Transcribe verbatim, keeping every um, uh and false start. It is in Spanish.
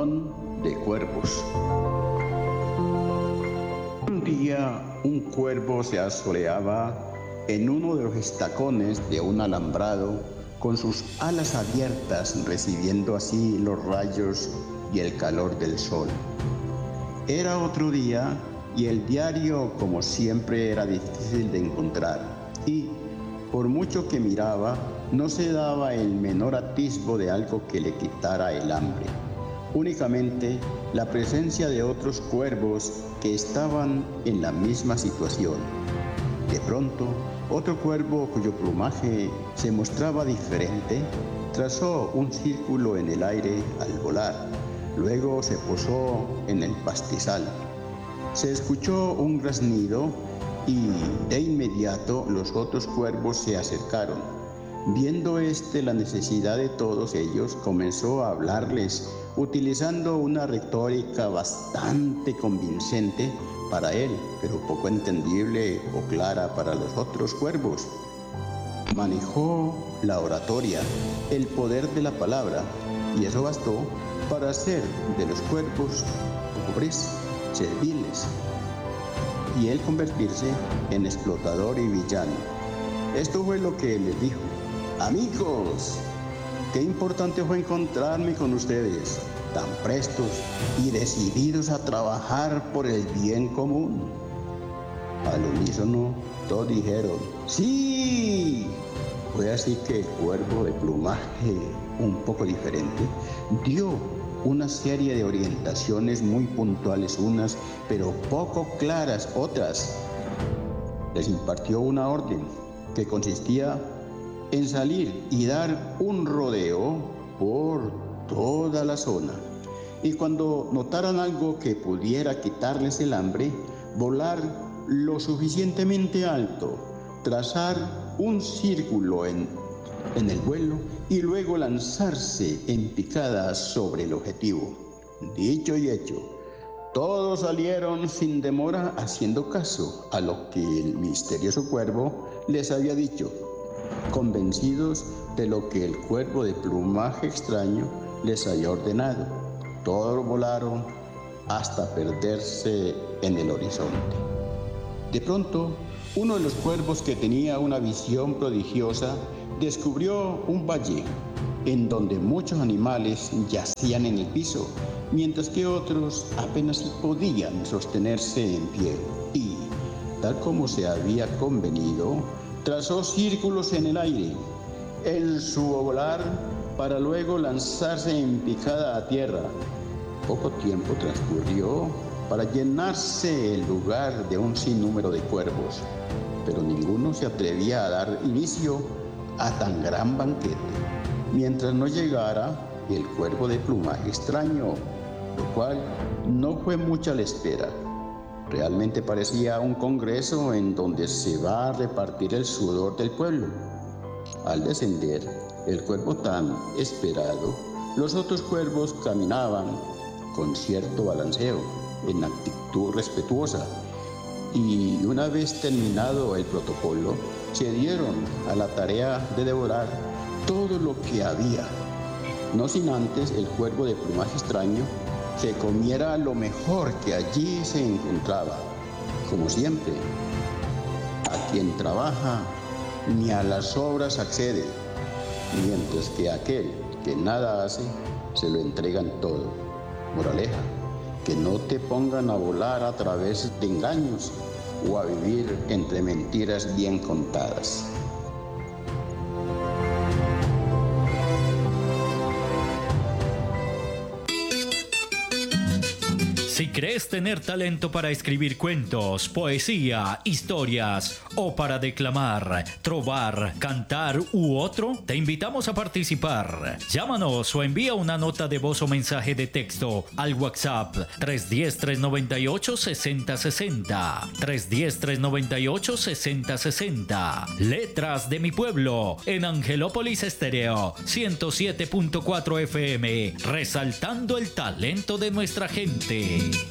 Legión de Cuervos. Un día un cuervo se asoleaba en uno de los estacones de un alambrado con sus alas abiertas, recibiendo así los rayos y el calor del sol. Era otro día y el diario, como siempre, era difícil de encontrar y, por mucho que miraba, no se daba el menor atisbo de algo que le quitara el hambre. Únicamente la presencia de otros cuervos que estaban en la misma situación. De pronto, otro cuervo cuyo plumaje se mostraba diferente trazó un círculo en el aire al volar. Luego se posó en el pastizal. Se escuchó un graznido y de inmediato los otros cuervos se acercaron. Viendo éste la necesidad de todos ellos, comenzó a hablarles utilizando una retórica bastante convincente para él, pero poco entendible o clara para los otros cuervos. Manejó la oratoria, el poder de la palabra, y eso bastó para hacer de los cuervos pobres, serviles, y él convertirse en explotador y villano. Esto fue lo que les dijo: amigos, qué importante fue encontrarme con ustedes, tan prestos y decididos a trabajar por el bien común. Al unísono, todos dijeron: ¡sí! Fue así que el cuervo de plumaje un poco diferente dio una serie de orientaciones muy puntuales unas, pero poco claras otras. Les impartió una orden que consistía en salir y dar un rodeo por toda la zona. Y cuando notaran algo que pudiera quitarles el hambre, volar lo suficientemente alto, trazar un círculo en, en el vuelo y luego lanzarse en picada sobre el objetivo. Dicho y hecho, todos salieron sin demora haciendo caso a lo que el misterioso cuervo les había dicho, convencidos de lo que el cuervo de plumaje extraño les había ordenado. Todos volaron hasta perderse en el horizonte. De pronto, uno de los cuervos, que tenía una visión prodigiosa, descubrió un valle en donde muchos animales yacían en el piso, mientras que otros apenas podían sostenerse en pie. Y, tal como se había convenido, trazó círculos en el aire, en su volar, para luego lanzarse en picada a tierra. Poco tiempo transcurrió para llenarse el lugar de un sinnúmero de cuervos, pero ninguno se atrevía a dar inicio a tan gran banquete, mientras no llegara el cuervo de plumaje extraño, lo cual no fue mucha la espera. Realmente parecía un congreso en donde se va a repartir el sudor del pueblo. Al descender el cuervo tan esperado, los otros cuervos caminaban con cierto balanceo, en actitud respetuosa, y una vez terminado el protocolo, se dieron a la tarea de devorar todo lo que había, no sin antes el cuervo de plumaje extraño se comiera lo mejor que allí se encontraba. Como siempre, a quien trabaja ni a las obras accede, mientras que aquel que nada hace se lo entregan todo. Moraleja: que no te pongan a volar a través de engaños o a vivir entre mentiras bien contadas. Si crees tener talento para escribir cuentos, poesía, historias o para declamar, trovar, cantar u otro, te invitamos a participar. Llámanos o envía una nota de voz o mensaje de texto al WhatsApp tres uno cero, tres nueve ocho, seis cero seis cero, tres uno cero, tres nueve ocho, seis cero seis cero. Letras de mi pueblo en Angelópolis Estéreo ciento siete punto cuatro F M, resaltando el talento de nuestra gente.